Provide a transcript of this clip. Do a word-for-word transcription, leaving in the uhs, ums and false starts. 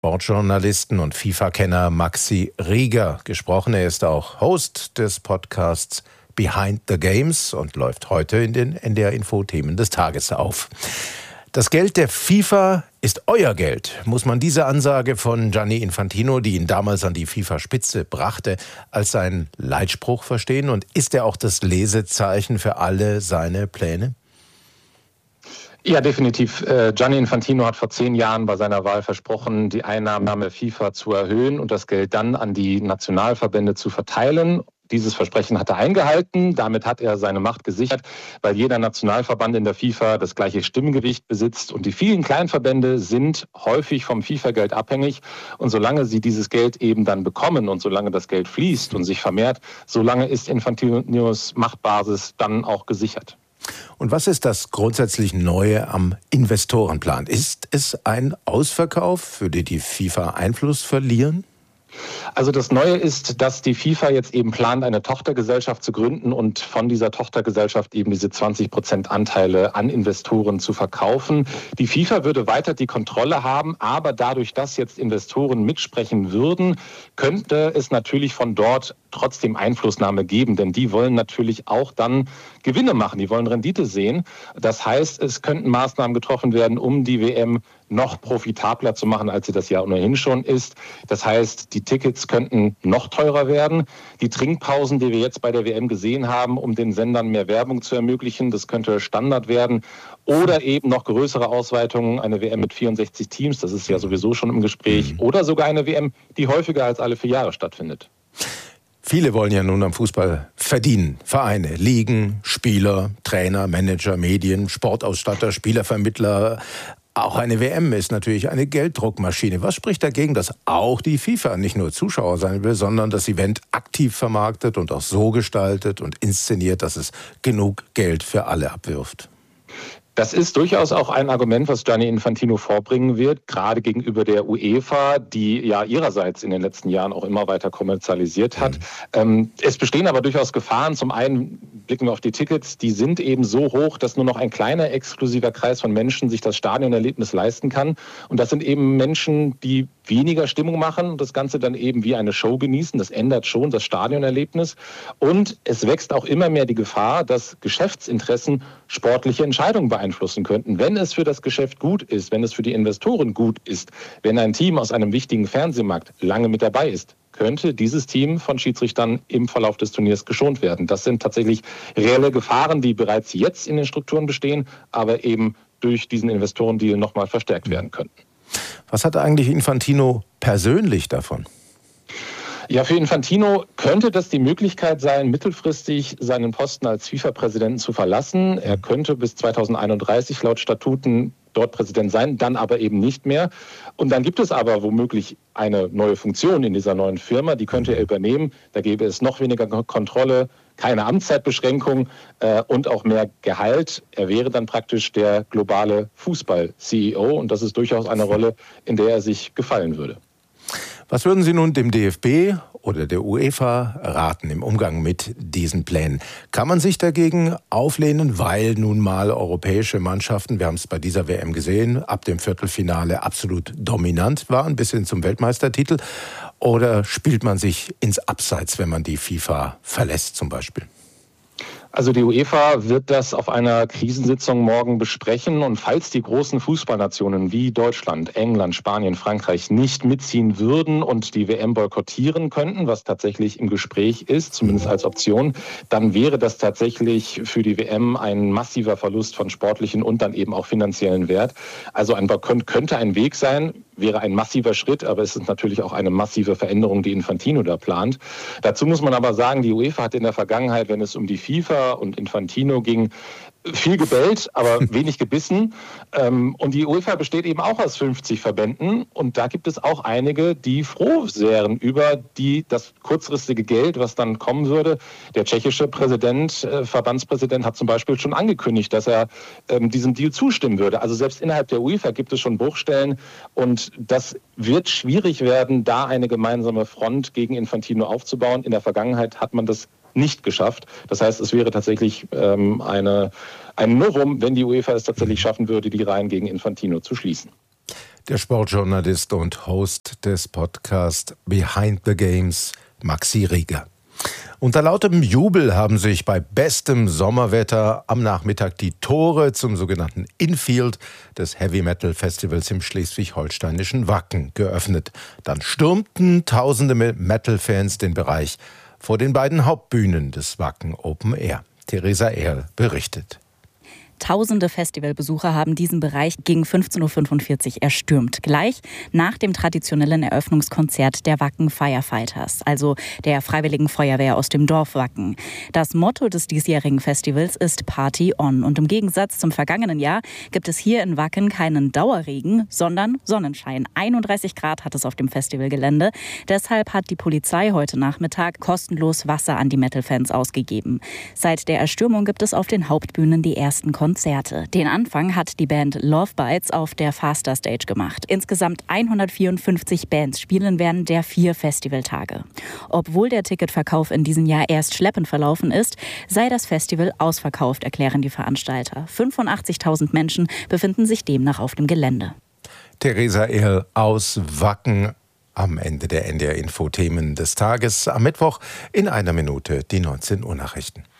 Sportjournalisten und FIFA-Kenner Maxi Rieger gesprochen. Er ist auch Host des Podcasts Behind the Games und läuft heute in den N D R-Info-Themen des Tages auf. Das Geld der FIFA ist euer Geld. Muss man diese Ansage von Gianni Infantino, die ihn damals an die FIFA-Spitze brachte, als seinen Leitspruch verstehen? Und ist er auch das Lesezeichen für alle seine Pläne? Ja, definitiv. Gianni Infantino hat vor zehn Jahren bei seiner Wahl versprochen, die Einnahmen der FIFA zu erhöhen und das Geld dann an die Nationalverbände zu verteilen. Dieses Versprechen hat er eingehalten. Damit hat er seine Macht gesichert, weil jeder Nationalverband in der FIFA das gleiche Stimmgewicht besitzt. Und die vielen Kleinverbände sind häufig vom FIFA-Geld abhängig. Und solange sie dieses Geld eben dann bekommen und solange das Geld fließt und sich vermehrt, solange ist Infantinos Machtbasis dann auch gesichert. Und was ist das grundsätzlich Neue am Investorenplan? Ist es ein Ausverkauf? Würde die FIFA Einfluss verlieren? Also das Neue ist, dass die FIFA jetzt eben plant, eine Tochtergesellschaft zu gründen und von dieser Tochtergesellschaft eben diese zwanzig Prozent Anteile an Investoren zu verkaufen. Die FIFA würde weiter die Kontrolle haben, aber dadurch, dass jetzt Investoren mitsprechen würden, könnte es natürlich von dort trotzdem Einflussnahme geben, denn die wollen natürlich auch dann Gewinne machen, die wollen Rendite sehen. Das heißt, es könnten Maßnahmen getroffen werden, um die W M noch profitabler zu machen, als sie das ja ohnehin schon ist. Das heißt, die Tickets könnten noch teurer werden. Die Trinkpausen, die wir jetzt bei der W M gesehen haben, um den Sendern mehr Werbung zu ermöglichen, das könnte Standard werden. Oder eben noch größere Ausweitungen, eine W M mit vierundsechzig Teams, das ist ja sowieso schon im Gespräch. Oder sogar eine W M, die häufiger als alle vier Jahre stattfindet. Viele wollen ja nun am Fußball verdienen. Vereine, Ligen, Spieler, Trainer, Manager, Medien, Sportausstatter, Spielervermittler. Auch eine W M ist natürlich eine Gelddruckmaschine. Was spricht dagegen, dass auch die FIFA nicht nur Zuschauer sein will, sondern das Event aktiv vermarktet und auch so gestaltet und inszeniert, dass es genug Geld für alle abwirft? Das ist durchaus auch ein Argument, was Gianni Infantino vorbringen wird, gerade gegenüber der UEFA, die ja ihrerseits in den letzten Jahren auch immer weiter kommerzialisiert hat. Mhm. Ähm, es bestehen aber durchaus Gefahren. Zum einen blicken wir auf die Tickets, die sind eben so hoch, dass nur noch ein kleiner exklusiver Kreis von Menschen sich das Stadionerlebnis leisten kann. Und das sind eben Menschen, die weniger Stimmung machen und das Ganze dann eben wie eine Show genießen. Das ändert schon das Stadionerlebnis. Und es wächst auch immer mehr die Gefahr, dass Geschäftsinteressen sportliche Entscheidungen beeinflussen könnten. Wenn es für das Geschäft gut ist, wenn es für die Investoren gut ist, wenn ein Team aus einem wichtigen Fernsehmarkt lange mit dabei ist, könnte dieses Team von Schiedsrichtern im Verlauf des Turniers geschont werden. Das sind tatsächlich reelle Gefahren, die bereits jetzt in den Strukturen bestehen, aber eben durch diesen Investorendeal nochmal verstärkt werden könnten. Was hat eigentlich Infantino persönlich davon? Ja, für Infantino könnte das die Möglichkeit sein, mittelfristig seinen Posten als FIFA-Präsidenten zu verlassen. Er könnte bis zweitausendeinunddreißig laut Statuten dort Präsident sein, dann aber eben nicht mehr. Und dann gibt es aber womöglich eine neue Funktion in dieser neuen Firma, die könnte er übernehmen. Da gäbe es noch weniger Kontrolle, keine Amtszeitbeschränkung äh, und auch mehr Gehalt. Er wäre dann praktisch der globale Fußball-C E O und das ist durchaus eine Rolle, in der er sich gefallen würde. Was würden Sie nun dem D F B oder der UEFA raten im Umgang mit diesen Plänen? Kann man sich dagegen auflehnen, weil nun mal europäische Mannschaften, wir haben es bei dieser W M gesehen, ab dem Viertelfinale absolut dominant waren, bis hin zum Weltmeistertitel? Oder spielt man sich ins Abseits, wenn man die FIFA verlässt zum Beispiel? Also die UEFA wird das auf einer Krisensitzung morgen besprechen und falls die großen Fußballnationen wie Deutschland, England, Spanien, Frankreich nicht mitziehen würden und die W M boykottieren könnten, was tatsächlich im Gespräch ist, zumindest als Option, dann wäre das tatsächlich für die W M ein massiver Verlust von sportlichen und dann eben auch finanziellen Wert. Also ein Boykott könnte ein Weg sein, wäre ein massiver Schritt, aber es ist natürlich auch eine massive Veränderung, die Infantino da plant. Dazu muss man aber sagen, die UEFA hat in der Vergangenheit, wenn es um die FIFA und Infantino ging, viel gebellt, aber wenig gebissen. Und die UEFA besteht eben auch aus fünfzig Verbänden. Und da gibt es auch einige, die froh wären über die, das kurzfristige Geld, was dann kommen würde. Der tschechische Präsident, äh, Verbandspräsident hat zum Beispiel schon angekündigt, dass er ähm, diesem Deal zustimmen würde. Also selbst innerhalb der UEFA gibt es schon Bruchstellen. Und das wird schwierig werden, da eine gemeinsame Front gegen Infantino aufzubauen. In der Vergangenheit hat man das nicht geschafft. Das heißt, es wäre tatsächlich ähm, eine, ein Novum, wenn die UEFA es tatsächlich schaffen würde, die Reihen gegen Infantino zu schließen. Der Sportjournalist und Host des Podcasts Behind the Games, Maxi Rieger. Unter lautem Jubel haben sich bei bestem Sommerwetter am Nachmittag die Tore zum sogenannten Infield des Heavy Metal Festivals im schleswig-holsteinischen Wacken geöffnet. Dann stürmten tausende Metal-Fans den Bereich vor den beiden Hauptbühnen des Wacken Open Air. Theresa Ehrl berichtet. Tausende Festivalbesucher haben diesen Bereich gegen fünfzehn Uhr fünfundvierzig erstürmt. Gleich nach dem traditionellen Eröffnungskonzert der Wacken Firefighters, also der Freiwilligen Feuerwehr aus dem Dorf Wacken. Das Motto des diesjährigen Festivals ist Party on. Und im Gegensatz zum vergangenen Jahr gibt es hier in Wacken keinen Dauerregen, sondern Sonnenschein. einunddreißig Grad hat es auf dem Festivalgelände. Deshalb hat die Polizei heute Nachmittag kostenlos Wasser an die Metal-Fans ausgegeben. Seit der Erstürmung gibt es auf den Hauptbühnen die ersten Konzerte. Konzerte. Den Anfang hat die Band Love Bites auf der Faster Stage gemacht. Insgesamt hundertvierundfünfzig Bands spielen während der vier Festivaltage. Obwohl der Ticketverkauf in diesem Jahr erst schleppend verlaufen ist, sei das Festival ausverkauft, erklären die Veranstalter. fünfundachtzigtausend Menschen befinden sich demnach auf dem Gelände. Theresa Ehrl aus Wacken am Ende der N D R Info Themen des Tages. Am Mittwoch in einer Minute die neunzehn Uhr Nachrichten.